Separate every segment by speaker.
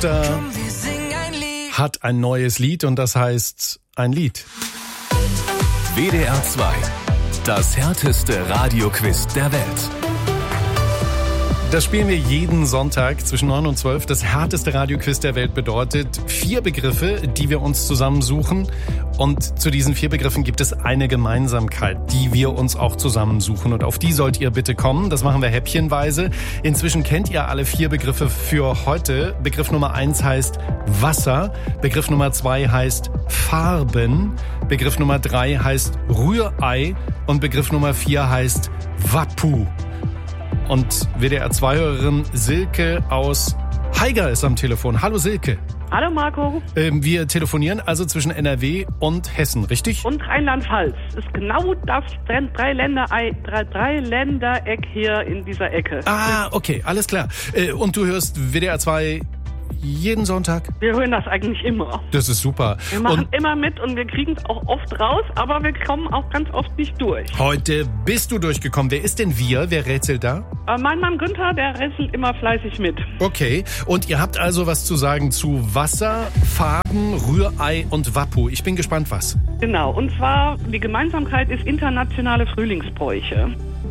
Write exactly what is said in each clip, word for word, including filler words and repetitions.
Speaker 1: Schuster hat ein neues Lied und das heißt ein Lied.
Speaker 2: W D R zwei, das härteste Radioquiz der Welt.
Speaker 1: Das spielen wir jeden Sonntag zwischen neun und zwölf. Das härteste Radioquiz der Welt bedeutet vier Begriffe, die wir uns zusammensuchen. Und zu diesen vier Begriffen gibt es eine Gemeinsamkeit, die wir uns auch zusammensuchen. Und auf die sollt ihr bitte kommen. Das machen wir häppchenweise. Inzwischen kennt ihr alle vier Begriffe für heute. Begriff Nummer eins heißt Wasser. Begriff Nummer zwei heißt Farben. Begriff Nummer drei heißt Rührei. Und Begriff Nummer vier heißt Wappu. Und W D R zwei Hörerin Silke aus Haiger ist am Telefon. Hallo Silke.
Speaker 3: Hallo Marco.
Speaker 1: Ähm, wir telefonieren also zwischen N R W und Hessen, richtig?
Speaker 3: Und Rheinland-Pfalz. Ist genau das Dreiländereck drei, drei Ländereck hier in dieser Ecke.
Speaker 1: Ah, okay, alles klar. Äh, und du hörst W D R zwei jeden Sonntag?
Speaker 3: Wir hören das eigentlich immer.
Speaker 1: Das ist super.
Speaker 3: Wir machen
Speaker 1: und
Speaker 3: immer mit und wir kriegen es auch oft raus, aber wir kommen auch ganz oft nicht durch.
Speaker 1: Heute bist du durchgekommen. Wer ist denn wir? Wer rätselt da?
Speaker 3: Äh, mein Mann Günther, der rätselt immer fleißig mit.
Speaker 1: Okay, und ihr habt also was zu sagen zu Wasser, Farben, Rührei und Wappu. Ich bin gespannt, was.
Speaker 3: Genau, und zwar die Gemeinsamkeit ist internationale Frühlingsbräuche.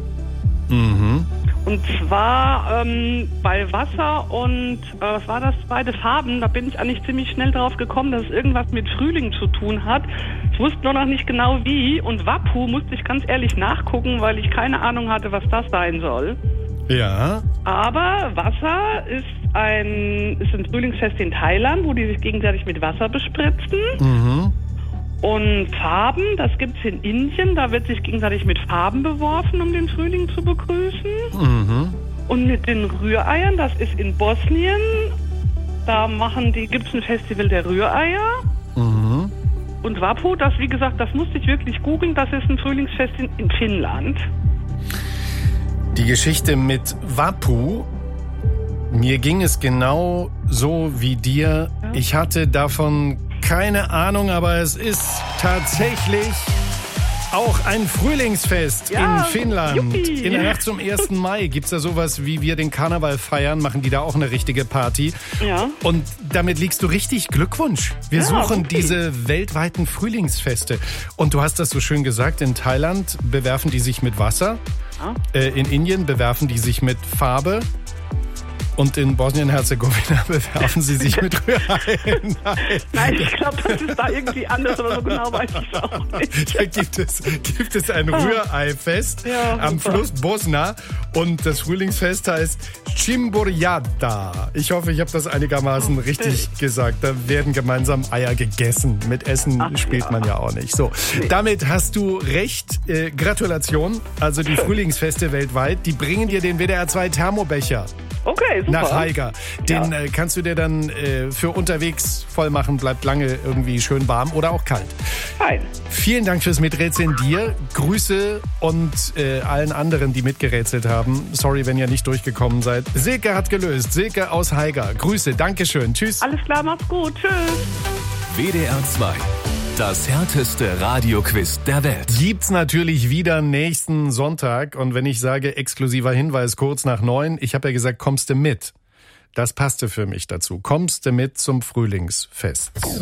Speaker 1: Mhm.
Speaker 3: Und zwar ähm, bei Wasser und, äh, was war das, beide Farben, da bin ich eigentlich ziemlich schnell drauf gekommen, dass es irgendwas mit Frühling zu tun hat. Ich wusste nur noch nicht genau wie. Und Wappu musste ich ganz ehrlich nachgucken, weil ich keine Ahnung hatte, was das sein soll.
Speaker 1: Ja.
Speaker 3: Aber Wasser ist ein, ist ein Frühlingsfest in Thailand, wo die sich gegenseitig mit Wasser bespritzen.
Speaker 1: Mhm.
Speaker 3: Und Farben, das gibt's in Indien, da wird sich gegenseitig mit Farben beworfen, um den Frühling zu begrüßen.
Speaker 1: Mhm.
Speaker 3: Und mit den Rühreiern, das ist in Bosnien, da machen die, gibt's ein Festival der Rühreier.
Speaker 1: Mhm.
Speaker 3: Und Wappu, das wie gesagt, das musste ich wirklich googeln, das ist ein Frühlingsfest in, in Finnland.
Speaker 1: Die Geschichte mit Wappu, mir ging es genau so wie dir.
Speaker 3: Ja.
Speaker 1: Ich hatte davon keine Ahnung, aber es ist tatsächlich auch ein Frühlingsfest
Speaker 3: ja,
Speaker 1: in Finnland.
Speaker 3: Juppie.
Speaker 1: In der Nacht zum ersten Mai gibt's da sowas, wie wir den Karneval feiern, machen die da auch eine richtige Party.
Speaker 3: Ja.
Speaker 1: Und damit liegst du richtig. Glückwunsch. Wir
Speaker 3: Ja,
Speaker 1: suchen
Speaker 3: okay.
Speaker 1: diese weltweiten Frühlingsfeste. Und du hast das so schön gesagt, in Thailand bewerfen die sich mit Wasser.
Speaker 3: Ja.
Speaker 1: Äh, in Indien bewerfen die sich mit Farbe. Und in Bosnien-Herzegowina bewerfen sie sich mit Rührei. Nein.
Speaker 3: Nein, ich glaube, das ist da irgendwie anders, aber so genau weiß ich es auch nicht.
Speaker 1: Da gibt es, gibt es ein Rühreifest
Speaker 3: Ja,
Speaker 1: am
Speaker 3: super.
Speaker 1: Fluss Bosna und das Frühlingsfest heißt Chimboryada. Ich hoffe, ich habe das einigermaßen richtig gesagt. Da werden gemeinsam Eier gegessen. Mit Essen
Speaker 3: Ach,
Speaker 1: spielt
Speaker 3: ja.
Speaker 1: man ja auch nicht. So,
Speaker 3: Nee.
Speaker 1: damit hast du recht. Äh, Gratulation. Also die Frühlingsfeste weltweit, die bringen dir den W D R zwei Thermobecher.
Speaker 3: Okay, super.
Speaker 1: Nach Haiger. Den
Speaker 3: Ja.
Speaker 1: äh, kannst du dir dann äh, für unterwegs voll machen, bleibt lange irgendwie schön warm oder auch kalt.
Speaker 3: Fein.
Speaker 1: Vielen Dank fürs Miträtseln dir. Grüße und äh, allen anderen, die mitgerätselt haben. Sorry, wenn ihr nicht durchgekommen seid. Silke hat gelöst. Silke aus Haiger. Grüße, Dankeschön. Tschüss.
Speaker 3: Alles klar, macht's gut. Tschüss.
Speaker 2: W D R zwei, das härteste Radioquiz der Welt.
Speaker 1: Gibt's natürlich wieder nächsten Sonntag. Und wenn ich sage exklusiver Hinweis kurz nach neun, ich habe ja gesagt, kommst du mit. Das passte für mich dazu. Kommst du mit zum Frühlingsfest.